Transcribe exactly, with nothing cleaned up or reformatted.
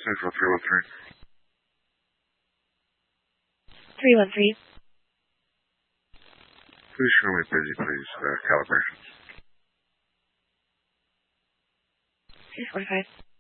Central three one three. three one three. Please show me busy, please. Uh, calibration. two forty-five.